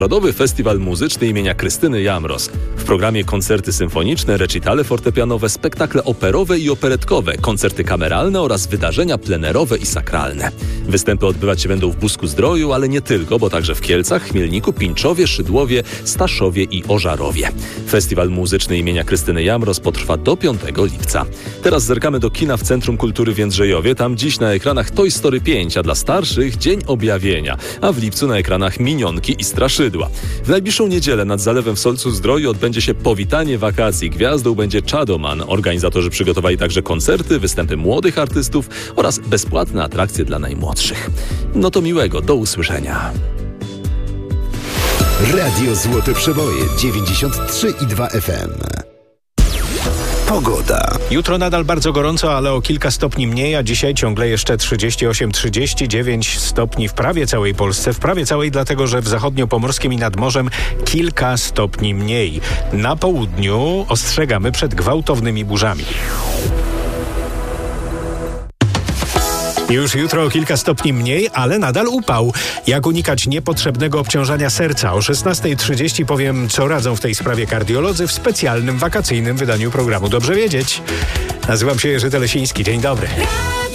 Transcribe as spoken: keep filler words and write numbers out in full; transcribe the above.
Narodowy Festiwal Muzyczny imienia Krystyny Jamroz. W programie koncerty symfoniczne, recitale fortepianowe, spektakle operowe i operetkowe, koncerty kameralne oraz wydarzenia plenerowe i sakralne. Występy odbywać się będą w Busku-Zdroju, ale nie tylko, bo także w Kielcach, Chmielniku, Pińczowie, Szydłowie, Staszowie i Ożarowie. Festiwal Muzyczny imienia Krystyny Jamroz potrwa do piątego lipca. Teraz zerkamy do kina w Centrum Kultury w Jędrzejowie. Tam dziś na ekranach Toy Story pięć, a dla starszych Dzień Objawienia, a w lipcu na ekranach Minionki i Straszydła. W najbliższą niedzielę nad Zalewem w Solcu-Zdroju odbędzie się powitanie wakacji. Gwiazdą będzie Czadoman. Organizatorzy przygotowali także koncerty, występy młodych artystów oraz bezpłatne atrakcje dla najmłodszych. No to miłego, do usłyszenia. Radio Złote Przeboje dziewięćdziesiąt trzy i dwa F M. Pogoda. Jutro nadal bardzo gorąco, ale o kilka stopni mniej, a dzisiaj ciągle jeszcze trzydzieści osiem trzydzieści dziewięć stopni w prawie całej Polsce. W prawie całej dlatego, że w zachodniopomorskim i nad morzem kilka stopni mniej. Na południu ostrzegamy przed gwałtownymi burzami. Już jutro o kilka stopni mniej, ale nadal upał. Jak unikać niepotrzebnego obciążania serca? O szesnasta trzydzieści powiem, co radzą w tej sprawie kardiolodzy w specjalnym wakacyjnym wydaniu programu Dobrze Wiedzieć. Nazywam się Jerzy Telesiński. Dzień dobry.